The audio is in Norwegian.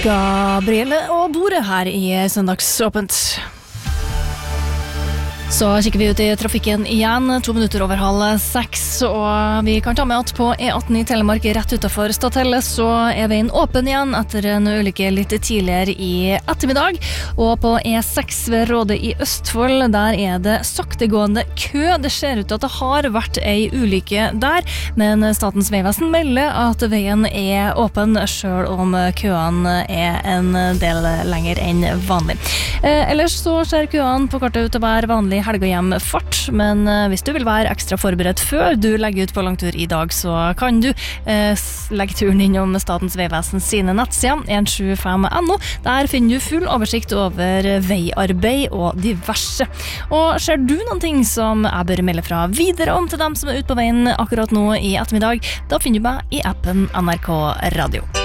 Gabrielle og Dore her i Søndagsåpent. Så kikker vi ut i trafikken igjen, 2 minutter over 5:30, og vi kan ta med at på E18 i Telemark rett utenfor Stathelle så veien åpen igjen etter en ulykke litt tidligere i ettermiddag. Og på E6 ved Råde i Østfold, der det saktegående kø. Det ser ut til at det har vært ei ulykke der, men Statens vegvesen melder at veien åpen, selv om køene en del lenger enn vanlig. Ellers så ser køene på kartet ut å være vanlig helg og hjem fart, men hvis du vil være ekstra forberedt før du legger ut på langtur i dag, så kan du legge turen innom Statens vegvesen sine nettsider 175.no. Der finner du full oversikt over veiarbeid og diverse. Og ser du noen ting som jeg bør melde fra videre om til dem som ute på veien akkurat nå i ettermiddag, da finner du meg i appen NRK Radio.